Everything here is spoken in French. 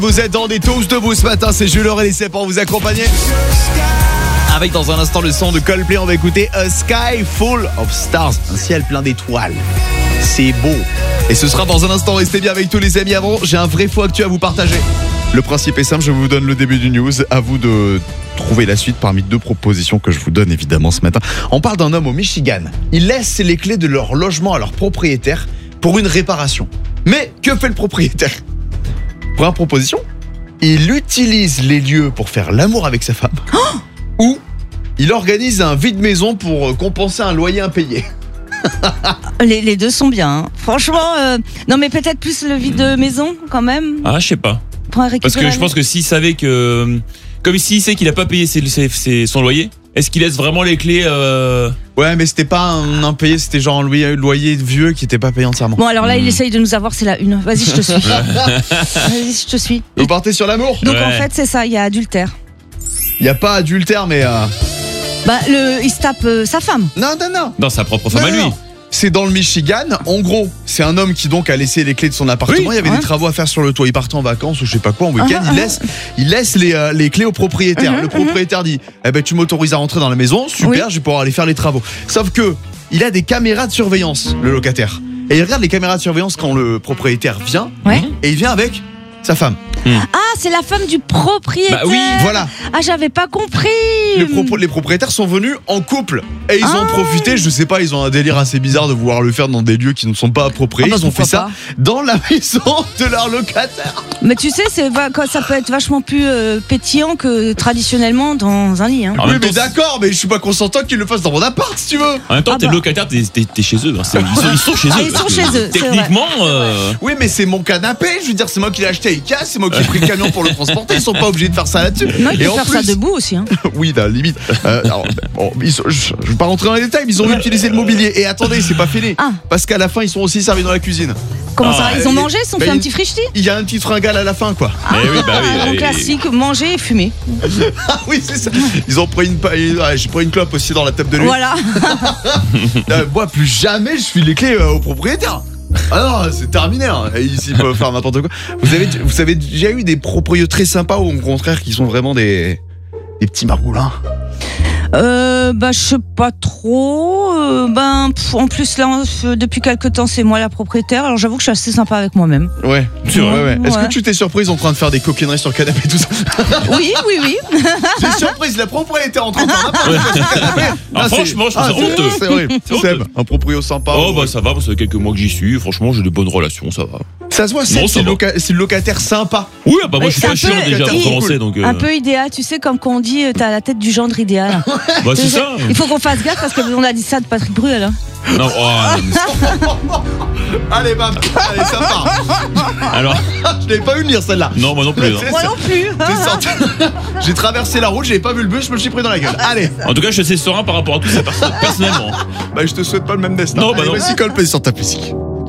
Vous êtes dans des tous debout ce matin, c'est Jules Laurent pour vous accompagner. Avec dans un instant le son de Coldplay, on va écouter A Sky Full of Stars, un ciel plein d'étoiles. C'est beau. Et ce sera dans un instant, restez bien avec tous les amis. Avant, j'ai un vrai faux actu à vous partager. Le principe est simple, je vous donne le début du news, à vous de trouver la suite parmi deux propositions que je vous donne évidemment ce matin. On parle d'un homme au Michigan. Il laisse les clés de leur logement à leur propriétaire pour une réparation. Mais que fait le propriétaire ? Première proposition, il utilise les lieux pour faire l'amour avec sa femme. Ou il organise un vide-maison pour compenser un loyer impayé. Les deux sont bien. Hein. Franchement, non mais peut-être plus le vide de maison quand même. Ah, je sais pas. Parce que je pense que s'il savait que... Comme s'il sait qu'il a pas payé son loyer, est-ce qu'il laisse vraiment les clés Ouais, mais c'était pas un impayé, c'était genre un loyer vieux qui était pas payé entièrement. Bon, alors là, il essaye de nous avoir, c'est la une. Vas-y, je te suis. Vas-y, je te suis. Vous partez sur l'amour ? Donc en fait, c'est ça, il y a adultère. Il y a pas adultère, mais... Bah, il se tape sa femme. Non. dans sa propre femme à lui. C'est dans le Michigan. En gros, c'est un homme qui donc a laissé les clés de son appartement. Oui, il y avait des travaux à faire sur le toit. Il partait en vacances ou je sais pas quoi en week-end. Il laisse les clés au propriétaire. Le propriétaire dit tu m'autorises à rentrer dans la maison. Super, je vais pouvoir aller faire les travaux. Sauf que il a des caméras de surveillance, le locataire. Et il regarde les caméras de surveillance quand le propriétaire vient. Ouais. Et il vient avec sa femme. Ah, c'est la femme du propriétaire. Bah oui, voilà. Ah, j'avais pas compris. Les propriétaires sont venus en couple et ils ont profité, je sais pas, ils ont un délire assez bizarre de vouloir le faire dans des lieux qui ne sont pas appropriés. Ils ont fait ça dans la maison de leur locataire. Mais tu sais, ça peut être vachement plus pétillant que traditionnellement dans un lit. Hein. Oui, mais d'accord, mais je suis pas consentant qu'ils le fassent dans mon appart si tu veux. En même temps, t'es locataire, t'es chez eux. Ils sont chez eux. Ils sont chez eux. Techniquement. Oui, mais c'est mon canapé. Je veux dire, c'est moi qui l'ai acheté à Ikea, c'est moi qui ai pris le camion pour le transporter. Ils sont pas obligés de faire ça là-dessus. Non, ils peuvent faire ça debout aussi. Hein. Oui, à la limite. Alors, bon, je vais pas rentrer dans les détails, mais ils ont utilisé le mobilier. Et attendez, c'est pas fini. Parce qu'à la fin, ils sont aussi servis dans la cuisine. Comment ça ? Ils ont mangé, ils se sont fait un petit frichti ? Il y a un petit fringale à la fin, quoi. En classique, manger et fumer. Ah oui, c'est ça. Ils ont pris j'ai pris une clope aussi dans la table de nuit. Voilà. Moi, plus jamais je file les clés au propriétaire. Ah non, c'est terminé. Hein. Ici, ils peuvent faire n'importe quoi. Vous avez déjà eu des proprios très sympas ou au contraire qui sont vraiment des petits margoulins ? Je sais pas trop. En plus là, depuis quelques temps, c'est moi la propriétaire. Alors j'avoue que je suis assez sympa avec moi-même. Ouais. Ouais. Est-ce Ouais. que tu t'es surprise en train de faire des coquineries sur le canapé et tout ça ? Oui. C'est surprise, la propriétaire en train de faire n'importe quoi sur le canapé. Ah, franchement, je trouve ça honteux. C'est horrible. C'est honteux. Seb, un proprio sympa. Oh bah ça va, ça fait quelques mois que j'y suis. Franchement, j'ai de bonnes relations, ça va. Ça se voit, Non, c'est le locataire sympa. Oui, bah moi je suis c'est pas un chiant peu- déjà pour il- commencer, donc. Un peu idéal, tu sais, comme quand on dit t'as la tête du gendre idéal. Bah c'est ça. Il faut qu'on fasse gaffe parce qu'on a dit ça de Patrick Bruel. Hein. Non, Allez, bam, allez, ça part. alors, Je l'avais pas vu venir celle-là. non, moi non plus. hein. Moi non plus. C'est sorti. J'ai traversé la route, j'avais pas vu le bus, je me suis pris dans la gueule. Allez, En tout cas, je suis assez serein par rapport à tout ça personnellement. bah je te souhaite pas le même destin. Non, bah Allez, non. voici Coldplay sur ta musique.